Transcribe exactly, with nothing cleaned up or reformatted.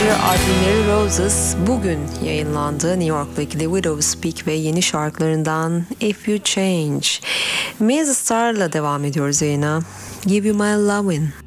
sanatçı albümleri Roses bugün yayınlandı. New York'taki The Widow's Peak ve yeni şarkılarından If You Change. Maze Star'la devam ediyoruz yayına. Give You My Lovin'.